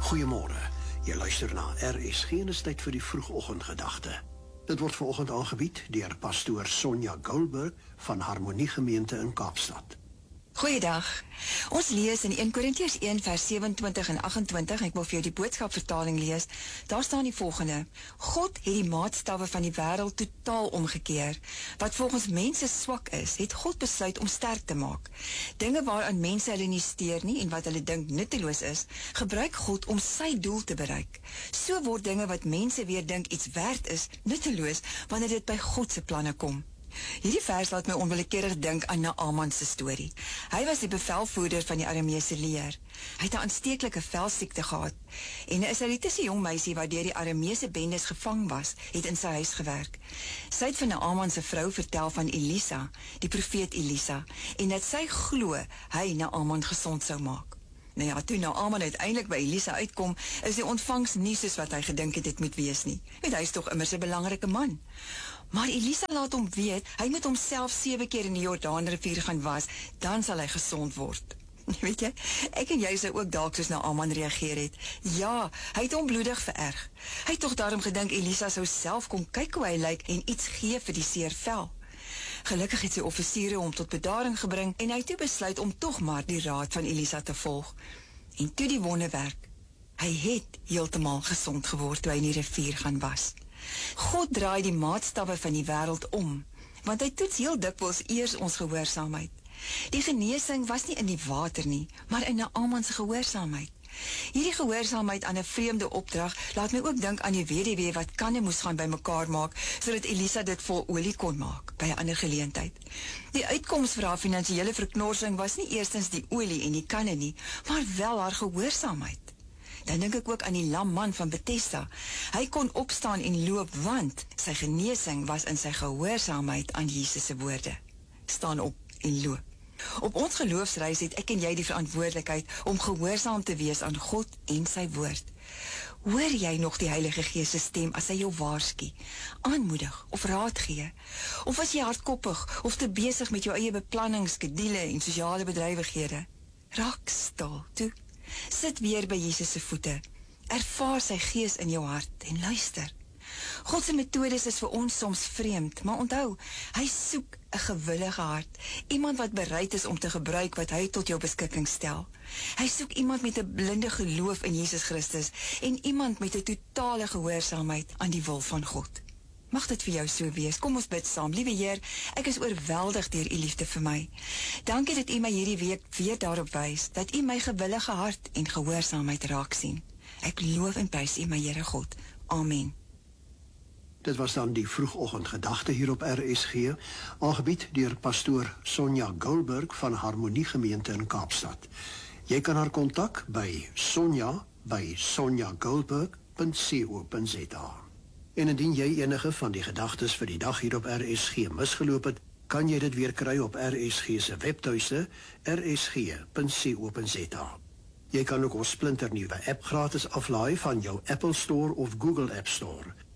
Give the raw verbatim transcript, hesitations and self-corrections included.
Goeiemôre. Jy luister na R S G en is tyd vir die vroegoggendgedagte. Dit word vanoggend aangebied deur pastoor Sonja Goldberg van Harmonie Gemeente in Kaapstad. Goeiedag. Ons lees in Eerste Korintiërs een vers sewentwintig en agt-en-twintig. Ek wil vir jou die boodskapvertaling lees. Daar staan die volgende: God het die maatstawwe van die wêreld totaal omgekeer. Wat volgens mense swak is, het God besluit om sterk te maak. Dinge waaraan mense hulle nie steur nie en wat hulle dink nutteloos is, gebruik God om sy doel te bereik. So word dinge wat mense weer dink iets werd is, nutteloos wanneer dit by God se planne kom. Hierdie vers laat my onwillekeurig dink aan Naaman se storie. Hy was die bevelvoerder van die Arameese leer. Hy het 'n aansteeklike velsiekte gehad en 'n Israelitiese jong meisie wat deur die Arameese bendes gevang was, het in sy huis gewerk. Sy het van Naaman se vrou vertel van Elisa, die profeet Elisa, en dat sy glo hy Naaman gesond sou maak. Nou ja, toe Naaman uiteindelik by Elisa uitkom, is die ontvangs nie soos wat hy gedink het dit moet wees nie. Want hy is tog immers 'n belangrike man. Maar Elisa laat hom weet, hy moet homself sewe keer in die Jordaanrivier gaan was, dan sal hy gesond word. Weet jy, ek en jy sou ook dalk soos Naaman reageer het. Ja, hy het onbloedig vererg. Hy het tog daarom gedink Elisa sou self kom kyk hoe hy lyk en iets gee vir die seer vel. Gelukkig het sy offisiere hom tot bedaring gebring en hy het toe besluit om tog maar die raad van Elisa te volg. En toe die wonderwerk. Hy het heeltemal gesond geword toe hy in die rivier gaan was. God draai die maatstawwe van die wêreld om, want hy toets heel dikwels eers ons gehoorsaamheid. Die genesing was nie in die water nie, maar in Naaman se gehoorsaamheid. Hierdie gehoorsaamheid aan 'n vreemde opdrag laat my ook dink aan die weduwee wat kanne moes gaan bymekaar maak, sodat Elisa dit vol olie kon maak, by 'n ander geleentheid. Die uitkoms vir haar finansiële verknorsing was nie eerstens die olie en die kanne nie, maar wel haar gehoorsaamheid. Dan dink ek ook aan die lam man van Bethesda. Hy kon opstaan en loop, want sy genesing was in sy gehoorsaamheid aan Jesus se woorde. Staan op en loop. Op ons geloofsreis het ek en jy die verantwoordelikheid om gehoorsaam te wees aan God en sy woord. Hoor jy nog die Heilige Gees se stem as hy jou waarsku, aanmoedig of raad gee? Of was jy hardkoppig of te besig met jou eie beplanning, skedules en sosiale bedrywighede? Raak stil toe. Sit weer by Jesus se voete. Ervaar sy Gees in jou hart en luister. God se metodes is vir ons soms vreemd, maar onthou, hy soek 'n gewillige hart, iemand wat bereid is om te gebruik wat hy tot jou beskikking stel. Hy soek iemand met 'n blinde geloof in Jesus Christus en iemand met 'n totale gehoorsaamheid aan die wil van God. Mag dit vir jou so wees. Kom ons bid saam. Liewe Heer, ek is oorweldig deur u liefde vir my. Dankie dat u my hierdie week weer daarop wys, dat u my gewillige hart en gehoorsaamheid raak sien. Ek loof en prys u, my Here God. Amen. Dit was dan die vroegoggendgedagte hier op R S G, aangebied deur pastoor Sonja Goldberg van Harmonie Gemeente in Kaapstad. Jy kan haar kontak by Sonja by sonja goldberg punt co punt za. En indien jy enige van die gedagtes vir die dag hier op R S G misgeloop het, kan jy dit weer kry op R S G se webtuiste r s g punt co punt za. Jy kan ook ons splinternuwe app gratis aflaai van jou Apple Store of Google App Store.